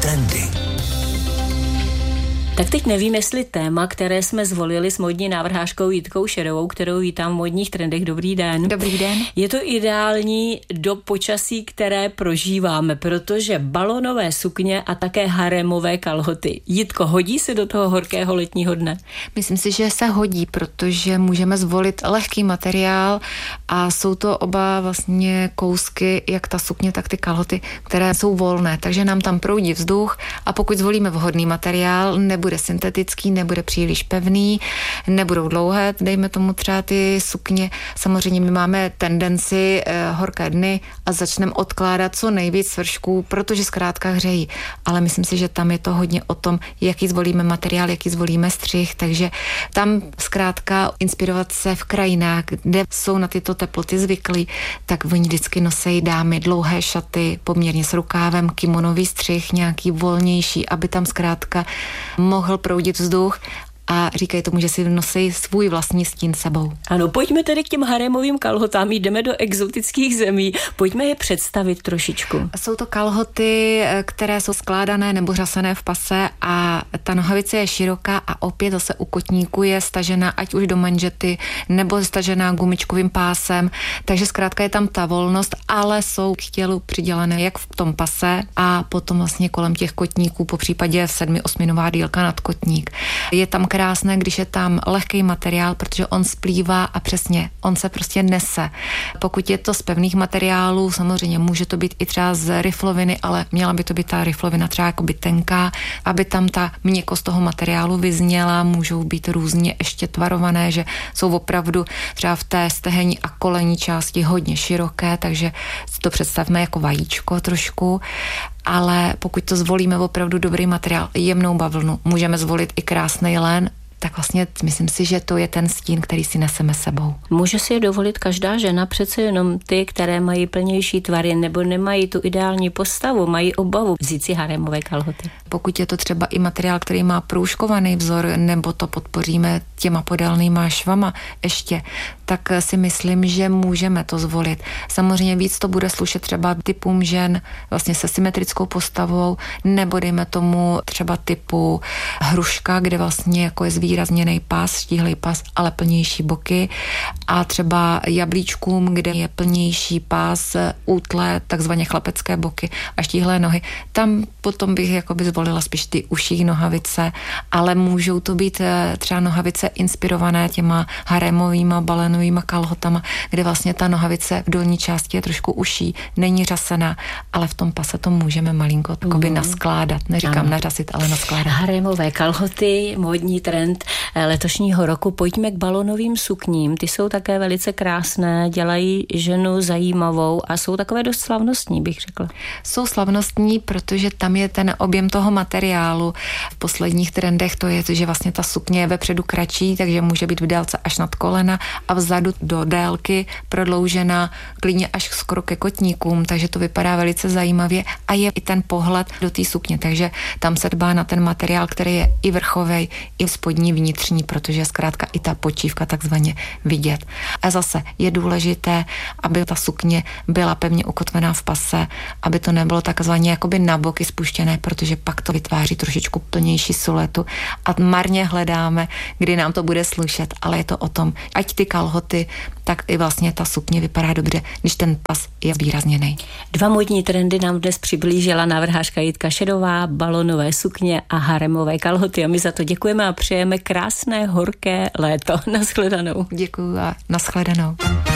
trendy. Tak teď nevím, jestli téma, které jsme zvolili s módní návrhářkou Jitkou Šedovou, kterou vítám v módních trendech. Dobrý den. Dobrý den. Je to ideální do počasí, které prožíváme, protože balonové sukně a také harémové kalhoty. Jitko, hodí se do toho horkého letního dne? Myslím si, že se hodí, protože můžeme zvolit lehký materiál a jsou to oba vlastně kousky, jak ta sukně, tak ty kalhoty, které jsou volné, takže nám tam proudí vzduch a pokud zvolíme vhodný materiál, nebude syntetický, nebude příliš pevný, nebudou dlouhé, dejme tomu třeba ty sukně. Samozřejmě my máme tendenci horké dny a začneme odkládat co nejvíc svršků, protože zkrátka hřejí. Ale myslím si, že tam je to hodně o tom, jaký zvolíme materiál, jaký zvolíme střih, takže tam zkrátka inspirovat se v krajinách, kde jsou na tyto teploty zvyklí, tak oni vždycky nosejí dámy dlouhé šaty, poměrně s rukávem, kimonový střih, nějaký volnější, aby tam zkrátka mohl proudit vzduch a říkají tomu, že si nosí svůj vlastní stín sebou. Ano, pojďme tedy k těm harémovým kalhotám, jdeme do exotických zemí, pojďme je představit trošičku. Jsou to kalhoty, které jsou skládané nebo řasené v pase a ta nohavice je široká a opět zase u kotníku je stažená ať už do manžety nebo stažená gumičkovým pásem, takže zkrátka je tam ta volnost, ale jsou k tělu přidělené jak v tom pase a potom vlastně kolem těch kotníků, po případě 7-8nová dílka nad kotník. Je tam krásné, když je tam lehký materiál, protože on splývá a přesně, on se prostě nese. Pokud je to z pevných materiálů, samozřejmě může to být i třeba z rifloviny, ale měla by to být ta riflovina třeba jakoby tenká, aby tam ta měkkost toho materiálu vyzněla, můžou být různě ještě tvarované, že jsou opravdu třeba v té stehenní a kolenní části hodně široké, takže si to představme jako vajíčko trošku. Ale pokud to zvolíme opravdu dobrý materiál, jemnou bavlnu, můžeme zvolit i krásný lén, tak vlastně myslím si, že to je ten stín, který si neseme sebou. Může si je dovolit každá žena, přece jenom ty, které mají plnější tvary nebo nemají tu ideální postavu, mají obavu vzít si harémové kalhoty. Pokud je to třeba i materiál, který má průžkovaný vzor, nebo to podpoříme těma podélnýma švama ještě, tak si myslím, že můžeme to zvolit. Samozřejmě víc to bude slušet třeba typům žen vlastně se symetrickou postavou, nebo dejme tomu třeba typu hruška, kde vlastně jako je zvýrazněný pás, štíhlej pás, ale plnější boky a třeba jablíčkům, kde je plnější pás, útlé, takzvaně chlapecké boky a štíhlé nohy. Tam potom bych jakoby zvolila spíš ty uší nohavice, ale můžou to být třeba nohavice inspirované těma harémovýma, balenovýma kalhotama, kde vlastně ta nohavice v dolní části je trošku uší, není řasená, ale v tom pase to můžeme malinko takoby naskládat. Neříkám nařasit, ale naskládat. Harémové kalhoty, módní trend letošního roku. Pojďme k balonovým sukním. Ty jsou také velice krásné, dělají ženu zajímavou a jsou takové dost slavnostní, bych řekla. Jsou slavnostní, protože tam je ten objem toho materiálu. V posledních trendech to je, že vlastně ta sukně je vepředu kratší, takže může být v délce až nad kolena a vzadu do délky prodloužena klidně až skoro ke kotníkům, takže to vypadá velice zajímavě a je i ten pohled do té sukně, takže tam se dbá na ten materiál, který je i vrchovej, i spodní vnitřní, protože zkrátka i ta počívka takzvaně vidět. A zase je důležité, aby ta sukně byla pevně ukotvená v pase, aby to nebylo takzvaně jakoby na boky spuštěné, protože pak to vytváří trošičku plnější siluetu a marně hledáme, kdy nám to bude slušet, ale je to o tom, ať ty kalhoty, tak i vlastně ta sukně vypadá dobře, když ten pas je zvýrazněný. 2 módní trendy nám dnes přiblížila návrhářka Jitka Šedová, balonové sukně a harémové kalhoty a my za to děkujeme a přejeme krásné horké léto. Nashledanou. Děkuju a nashledanou.